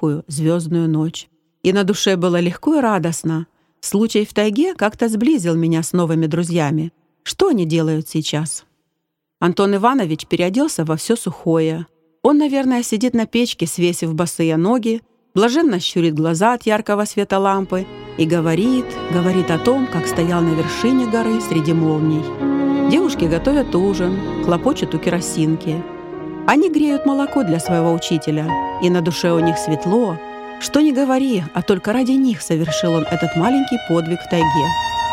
тихую звездную ночь. И на душе было легко и радостно. Случай в тайге как-то сблизил меня с новыми друзьями. Что они делают сейчас? Антон Иванович переоделся во все сухое. Он, наверное, сидит на печке, свесив босые ноги, блаженно щурит глаза от яркого света лампы и говорит о том, как стоял на вершине горы среди молний. Девушки готовят ужин, хлопочут у керосинки. Они греют молоко для своего учителя, и на душе у них светло. Что ни говори, а только ради них совершил он этот маленький подвиг в тайге.